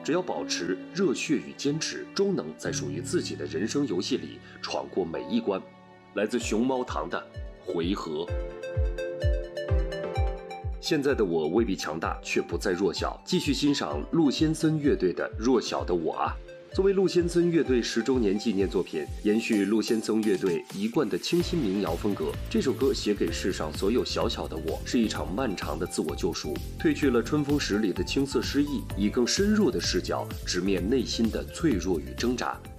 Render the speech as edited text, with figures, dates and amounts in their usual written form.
只要保持热血与坚持，终能在属于自己的人生游戏里闯过每一关。来自熊猫堂的回合。现在的我未必强大，却不再弱小。继续欣赏陆先森乐队的《弱小的我》啊。作为陆先森乐队10周年纪念作品，延续陆先森乐队一贯的清新民谣风格，这首歌写给世上所有小小的我，是一场漫长的自我救赎，褪去了春风十里的青涩诗意，以更深入的视角直面内心的脆弱与挣扎。